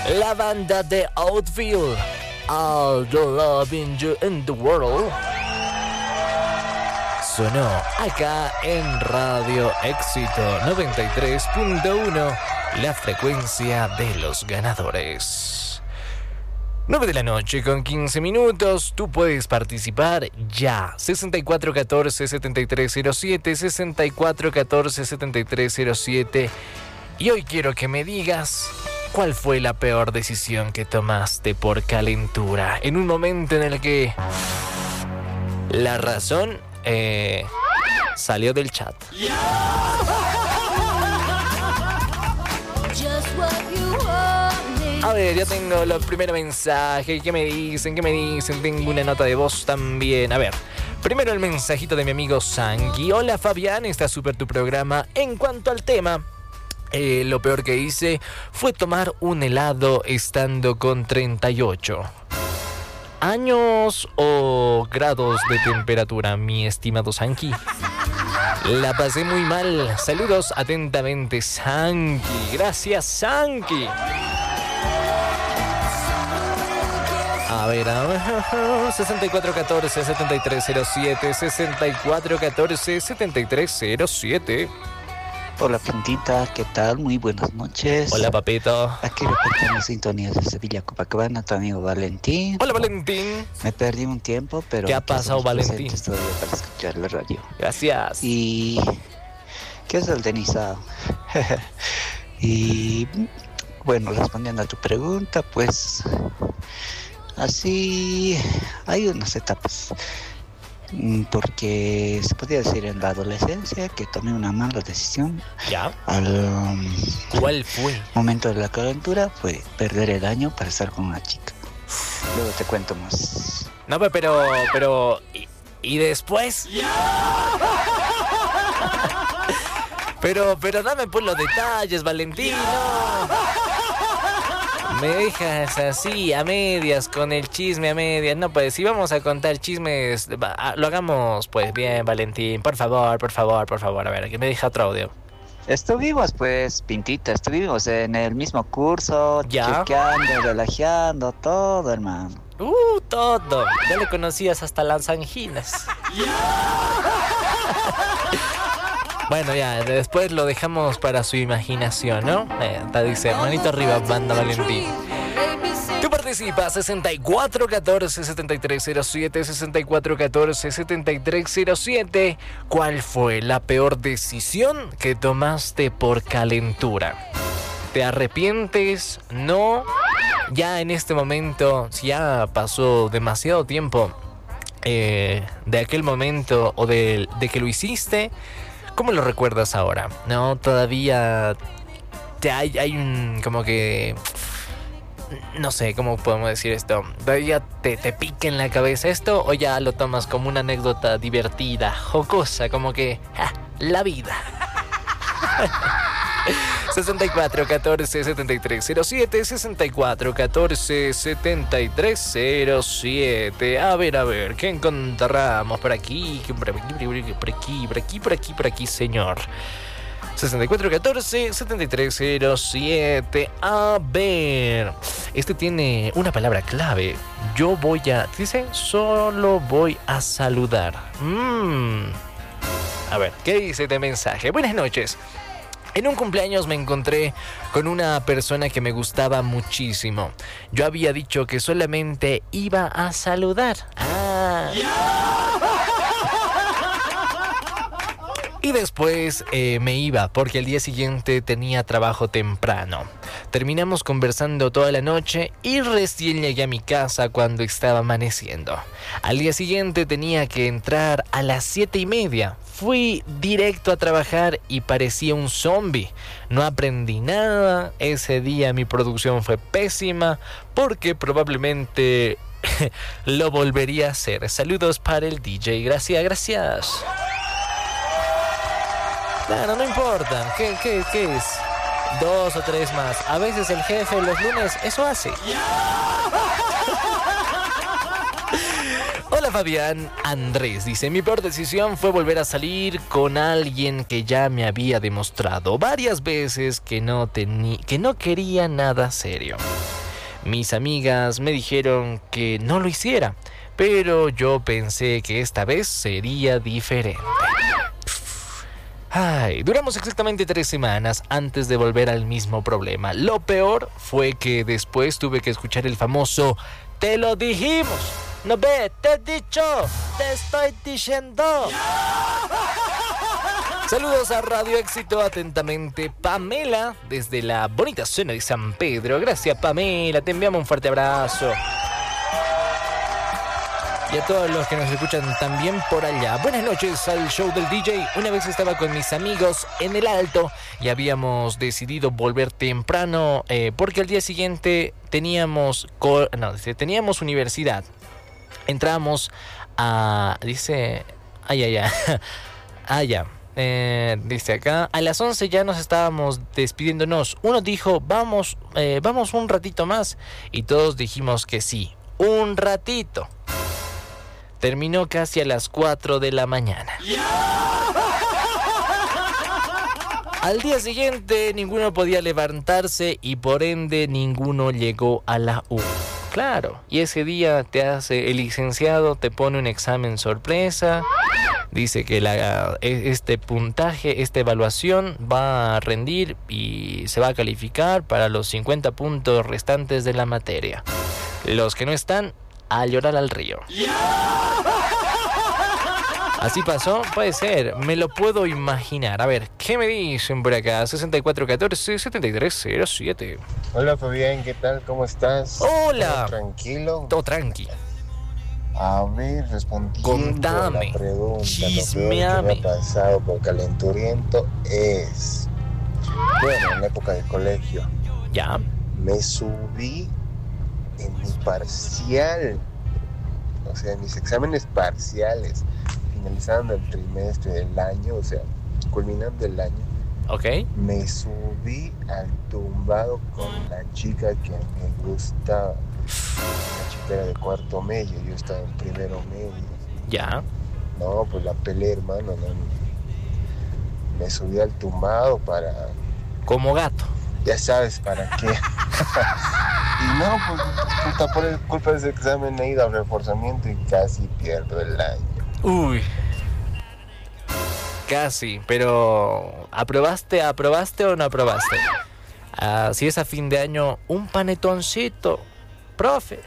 La banda de Outfield, All the Love in the World, sonó acá en Radio Éxito 93.1, la frecuencia de los ganadores. 9 de la noche con 15 minutos. Tú puedes participar ya. 6414-7307, 6414-7307. Y hoy quiero que me digas cuál fue la peor decisión que tomaste por calentura. En un momento en el que la razón salió del chat. A ver, ya tengo los primeros mensajes. ¿Qué me dicen? Tengo una nota de voz también. A ver, primero el mensajito de mi amigo Sanki. Hola Fabián, está súper tu programa. En cuanto al tema, lo peor que hice fue tomar un helado estando con 38 años o grados de temperatura, mi estimado Sanki. La pasé muy mal. Saludos atentamente, Sanki. Gracias, Sanki. A ver, 6414-7307, 6414-7307. Hola, Pintita, ¿qué tal? Muy buenas noches. Hola, papito. Aquí reportando sintonías de Sevilla, Copacabana, tu amigo Valentín. Hola, Valentín. Me perdí un tiempo, pero... ¿Qué ha pasado, Valentín? Todavía para escuchar la radio. Gracias. Y... ¿qué es el tenisado? Y... bueno, respondiendo a tu pregunta, pues... así... hay unas etapas. Porque se podría decir en la adolescencia que tomé una mala decisión. ¿Ya? ¿Cuál fue? Momento de la calentura fue perder el año para estar con una chica. Luego te cuento más. No, pero ¿y después? pero dame pues los detalles, Valentino. Me dejas así, a medias, con el chisme a medias. No, pues, si vamos a contar chismes, lo hagamos, pues, bien, Valentín. Por favor. A ver, que me deja otro audio. Estuvimos, pues, Pintita, estuvimos en el mismo curso, ¿ya? Chequeando, relajando, todo, hermano. Todo. Ya le conocías hasta las anginas. Bueno, ya, después lo dejamos para su imaginación, ¿no? Dice, manito arriba, banda Valentín. Tú participas, 6414-7307, 6414-7307. ¿Cuál fue la peor decisión que tomaste por calentura? ¿Te arrepientes? ¿No? Ya en este momento, si ya pasó demasiado tiempo de aquel momento o de que lo hiciste, ¿cómo lo recuerdas ahora? ¿No? Todavía hay un... como que... no sé, ¿cómo podemos decir esto? ¿Todavía te pica en la cabeza esto? ¿O ya lo tomas como una anécdota divertida, jocosa? Como que... la vida. 6414-7307, 6414-7307. A ver, ¿qué encontramos por aquí? Por aquí, señor. 6414-7307. A ver, este tiene una palabra clave. Dice, solo voy a saludar. A ver, ¿qué dice este mensaje? Buenas noches. En un cumpleaños me encontré con una persona que me gustaba muchísimo. Yo había dicho que solamente iba a saludar. Y después me iba porque al día siguiente tenía trabajo temprano. Terminamos conversando toda la noche y recién llegué a mi casa cuando estaba amaneciendo. Al día siguiente tenía que entrar a las 7:30. Fui directo a trabajar y parecía un zombie. No aprendí nada. Ese día mi producción fue pésima porque probablemente lo volvería a hacer. Saludos para el DJ. Gracias. Claro, no importa. ¿Qué es? 2 o 3 más. A veces el jefe los lunes eso hace. Hola Fabián, Andrés dice, mi peor decisión fue volver a salir con alguien que ya me había demostrado varias veces que no quería nada serio. Mis amigas me dijeron que no lo hiciera, pero yo pensé que esta vez sería diferente. Ay, duramos exactamente 3 semanas antes de volver al mismo problema. Lo peor fue que después tuve que escuchar el famoso "te lo dijimos". No ve, te he dicho, te estoy diciendo. Saludos a Radio Éxito, atentamente Pamela, desde la bonita zona de San Pedro. Gracias, Pamela, te enviamos un fuerte abrazo. Y a todos los que nos escuchan también por allá. Buenas noches al show del DJ. Una vez estaba con mis amigos en el Alto y habíamos decidido volver temprano porque al día siguiente teníamos universidad. Entramos a... dice... dice acá, a las 11 ya nos estábamos despidiéndonos. Uno dijo, vamos un ratito más. Y todos dijimos que sí, un ratito. Terminó casi a las 4 de la mañana. Al día siguiente ninguno podía levantarse y por ende ninguno llegó a la U. Claro, y ese día el licenciado te pone un examen sorpresa. Dice que este puntaje, esta evaluación va a rendir y se va a calificar para los 50 puntos restantes de la materia. Los que no están, a llorar al río. Así pasó, puede ser, me lo puedo imaginar. A ver, ¿qué me dicen por acá? 6414-7307. Hola Fabián, ¿qué tal? ¿Cómo estás? Hola. ¿Todo tranquilo? Todo tranqui. A ver, respondiendo Contame, a la pregunta, chismeame. lo peor que me ha pasado por calenturiento es... Bueno, en la época de colegio. Ya. Me subí en mi parcial, o sea, en mis exámenes parciales, finalizando el trimestre del año, o sea, culminando el año. Ok. Me subí al tumbado con la chica que me gustaba. La chica era de cuarto medio, yo estaba en primero medio. Ya. No, pues la peleé, hermano. No, me subí al tumbado para... Como gato. Ya sabes para qué. Y no, pues puta, por culpa de ese examen he ido al reforzamiento y casi pierdo el año. Uy. Casi, pero ¿aprobaste o no aprobaste? Si es a fin de año, un panetoncito, profe.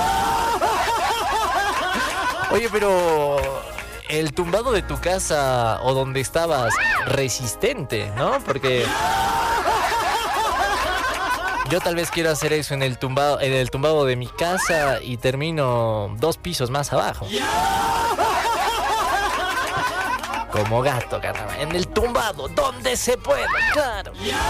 Oye, pero el tumbado de tu casa o donde estabas, resistente, ¿no? Porque yo tal vez quiero hacer eso en el tumbado de mi casa y termino 2 pisos más abajo. Como gato, caramba. En el tumbado, donde se puede, claro.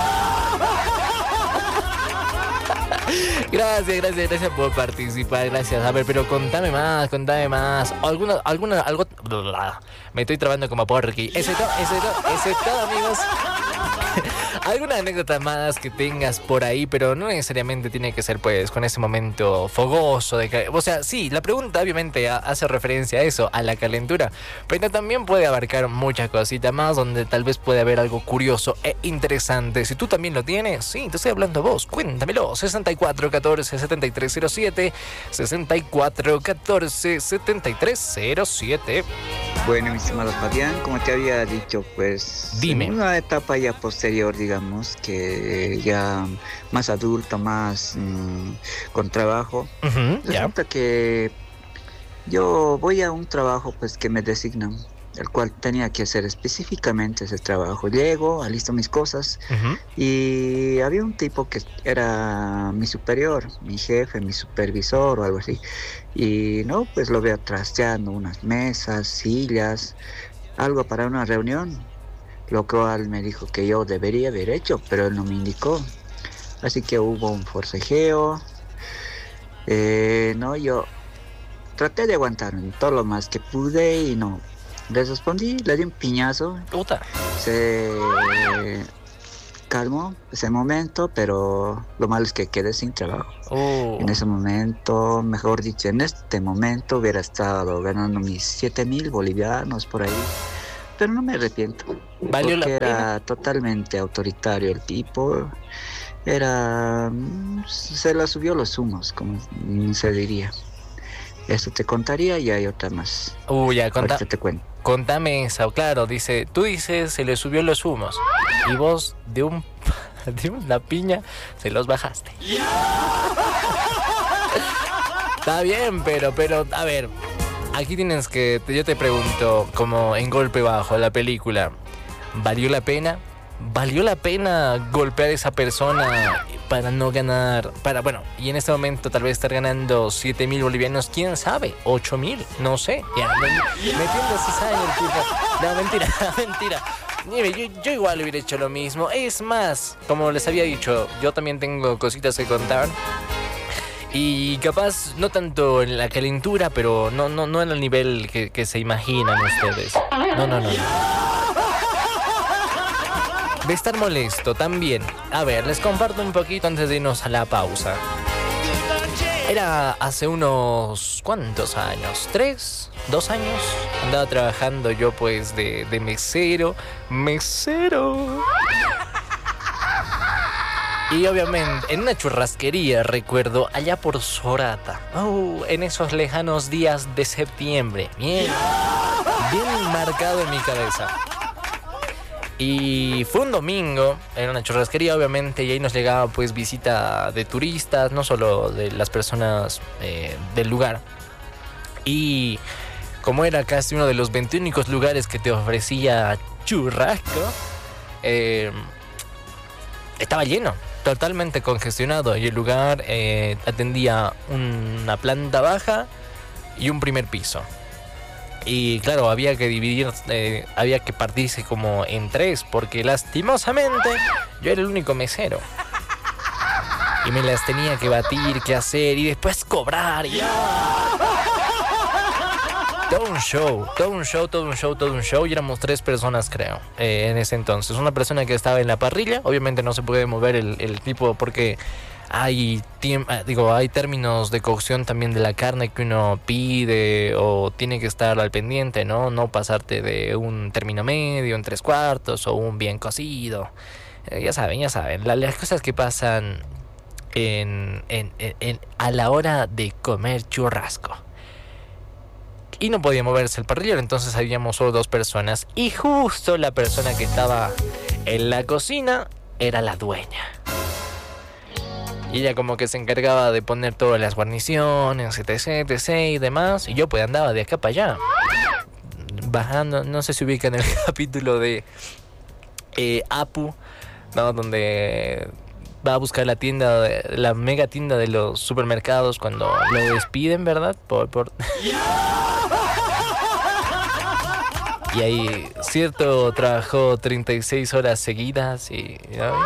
Gracias por participar, gracias. A ver, pero contame más. Algo. Me estoy trabando como porqui. Ese todo, amigos. Alguna anécdota más que tengas por ahí, pero no necesariamente tiene que ser pues con ese momento fogoso o sea, sí, la pregunta obviamente hace referencia a eso, a la calentura, pero también puede abarcar mucha cosita más donde tal vez puede haber algo curioso e interesante. Si tú también lo tienes, sí, te estoy hablando a vos, cuéntamelo. 6414-7307 6414-7307. Bueno, mi estimado Fabián, como te había dicho, pues dime. En una etapa ya posterior, digamos, que ya más adulto, más con trabajo, resulta que yo voy a un trabajo pues que me designan, el cual tenía que hacer específicamente ese trabajo. Llego, alisto mis cosas y había un tipo que era mi superior, mi jefe, mi supervisor o algo así. Y no, pues lo veo trasteando unas mesas, sillas, algo para una reunión, lo cual me dijo que yo debería haber hecho, pero él no me indicó. Así que hubo un forcejeo. No, yo traté de aguantar todo lo más que pude y no. Le respondí, le di un piñazo. Puta. Se calmó ese momento, pero lo malo es que quedé sin trabajo. En ese momento, mejor dicho, en este momento hubiera estado ganando mis 7,000 bolivianos por ahí. Pero no me arrepiento. ¿Valió la porque pena? Era totalmente autoritario el tipo. se la subió los humos, como se diría. Eso te contaría y hay otra más. Ya, te cuento. Contame esa, claro, tú dices se le subió los humos y vos de una piña se los bajaste. Está bien, pero, a ver, aquí yo te pregunto, como en Golpe Bajo, la película, ¿valió la pena? ¿Valió la pena golpear a esa persona para no ganar? Y en este momento tal vez estar ganando 7.000 bolivianos, quién sabe, 8.000, no sé. Ya, metiendo cizaña el tipo. No, mentira. Yo igual hubiera hecho lo mismo. Es más, como les había dicho, yo también tengo cositas que contar. Y capaz, no tanto en la calentura, pero no en el nivel que se imaginan ustedes. No. De estar molesto también. A ver, les comparto un poquito antes de irnos a la pausa. Era hace unos... ¿cuántos años? ¿3? ¿2 años? Andaba trabajando yo pues de mesero. ¡Mesero! Y obviamente en una churrasquería, recuerdo, allá por Sorata. En esos lejanos días de septiembre. Bien marcado en mi cabeza. Y fue un domingo, en una churrasquería obviamente, y ahí nos llegaba pues visita de turistas, no solo de las personas del lugar. Y como era casi uno de los 20 únicos lugares que te ofrecía churrasco, estaba lleno, totalmente congestionado. Y el lugar atendía una planta baja y un primer piso. Y claro, había que partirse como en 3, porque lastimosamente yo era el único mesero. Y me las tenía que batir, que hacer, y después cobrar. Y... Todo un show. Y éramos 3 personas, creo, en ese entonces. Una persona que estaba en la parrilla. Obviamente no se puede mover el tipo porque... Hay términos de cocción también de la carne que uno pide o tiene que estar al pendiente, ¿no? No pasarte de un término medio, en 3/4 o un bien cocido. Ya saben, las cosas que pasan a la hora de comer churrasco. Y no podía moverse el parrillero, entonces habíamos solo 2 personas. Y justo la persona que estaba en la cocina era la dueña. Y ella como que se encargaba de poner todas las guarniciones, etc y demás. Y yo pues andaba de acá para allá, bajando. No sé si ubican el capítulo de Apu, ¿no? Donde va a buscar la mega tienda de los supermercados cuando lo despiden, ¿verdad? Y ahí, cierto, trabajó 36 horas seguidas y...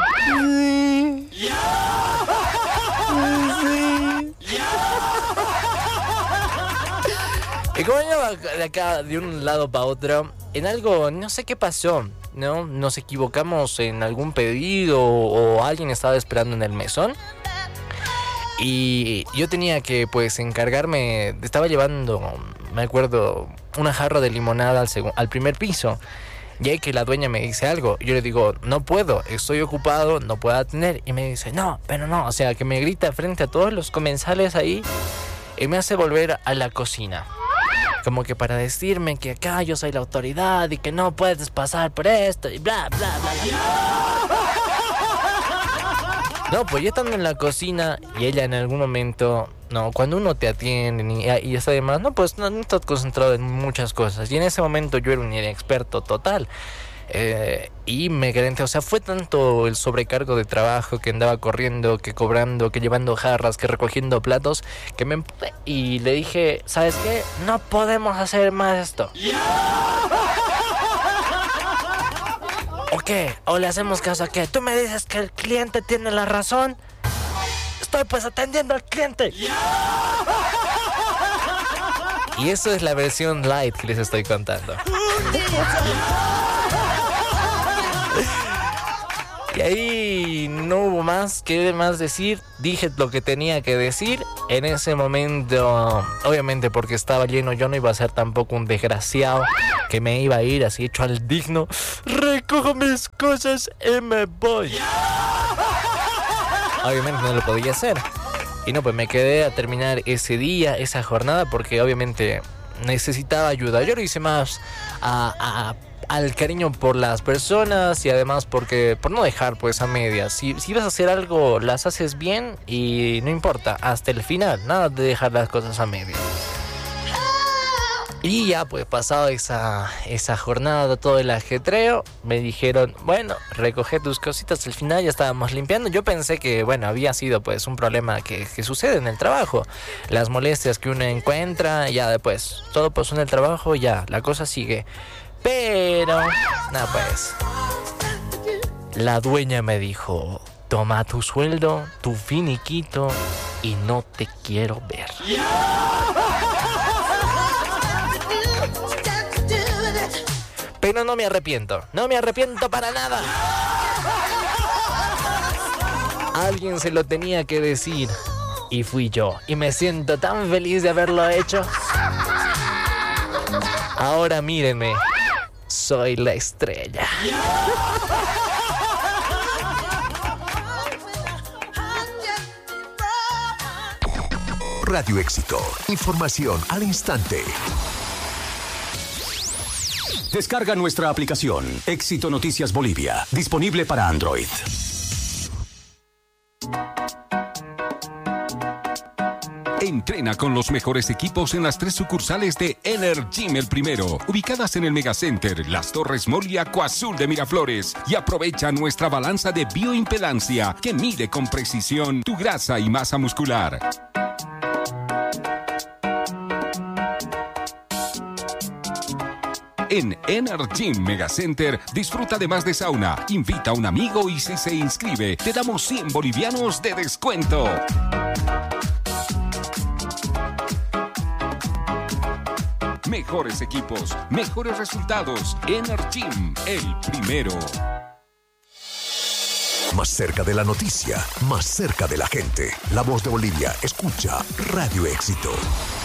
Y como iba de acá de un lado para otro, en algo, no sé qué pasó, ¿no? Nos equivocamos en algún pedido o alguien estaba esperando en el mesón. Y yo tenía que pues encargarme, estaba llevando, me acuerdo, una jarra de limonada al primer piso. Y ahí que la dueña me dice algo, yo le digo, no puedo, estoy ocupado, no puedo atender. Y me dice, no, o sea, que me grita frente a todos los comensales ahí y me hace volver a la cocina. Como que para decirme que acá yo soy la autoridad y que no puedes pasar por esto y bla, bla, bla, bla. No, pues yo estando en la cocina y ella en algún momento, no, cuando uno te atiende y eso demás, no, pues no estás concentrado en muchas cosas. Y en ese momento yo era un inexperto total. Y me calenté, o sea, fue tanto el sobrecargo de trabajo que andaba corriendo, que cobrando, que llevando jarras, que recogiendo platos, que me emputé y le dije, ¿sabes qué? No podemos hacer más esto. ¿O qué? ¿O le hacemos caso a qué? ¿Tú me dices que el cliente tiene la razón? Estoy pues atendiendo al cliente. Y eso es la versión light que les estoy contando. Y ahí no hubo más que decir. Dije lo que tenía que decir en ese momento. Obviamente porque estaba lleno, yo no iba a ser tampoco un desgraciado que me iba a ir así hecho al digno. Recojo mis cosas y me voy. obviamente no lo podía hacer. Y no, pues me quedé a terminar ese día, esa jornada, porque obviamente necesitaba ayuda. Yo lo hice más al cariño por las personas y además por no dejar pues a medias. Si vas a hacer algo, las haces bien y no importa, hasta el final, nada de dejar las cosas a medias. Y ya pues pasado esa jornada, todo el ajetreo, me dijeron, bueno, recoge tus cositas. Al final ya estábamos limpiando. Yo pensé que, bueno, había sido pues un problema que sucede en el trabajo. Las molestias que uno encuentra, ya después, todo pasó en el trabajo, ya, la cosa sigue. Pero, nada pues, la dueña me dijo, toma tu sueldo, tu finiquito y no te quiero ver. Pero no me arrepiento para nada. Alguien se lo tenía que decir y fui yo. Y me siento tan feliz de haberlo hecho. Ahora mírenme, soy la estrella. Radio Éxito. Información al instante. Descarga nuestra aplicación Éxito Noticias Bolivia, disponible para Android. Entrena con los mejores equipos en las 3 sucursales de Energym El Primero, ubicadas en el Megacenter, Las Torres Mall y Acuazul de Miraflores. Y aprovecha nuestra balanza de bioimpedancia que mide con precisión tu grasa y masa muscular. En Energym Megacenter, disfruta de más de sauna, invita a un amigo y si se inscribe, te damos 100 bolivianos de descuento. Mejores equipos, mejores resultados. Energym, El Primero. Más cerca de la noticia, más cerca de la gente. La Voz de Bolivia, escucha Radio Éxito.